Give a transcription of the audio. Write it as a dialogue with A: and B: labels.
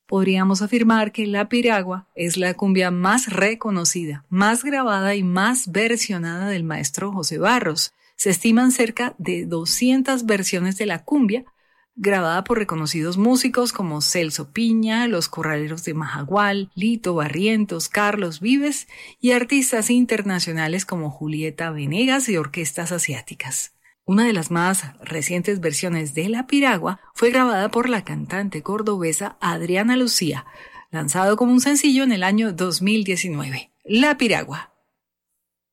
A: podríamos afirmar que la piragua es la cumbia más reconocida, más grabada y más versionada del maestro José Barros. Se estiman cerca de 200 versiones de la cumbia, grabada por reconocidos músicos como Celso Piña, Los Corraleros de Majagual, Lito Barrientos, Carlos Vives y artistas internacionales como Julieta Venegas y orquestas asiáticas. Una de las más recientes versiones de La Piragua fue grabada por la cantante cordobesa Adriana Lucía, lanzado como un sencillo en el año 2019. La Piragua.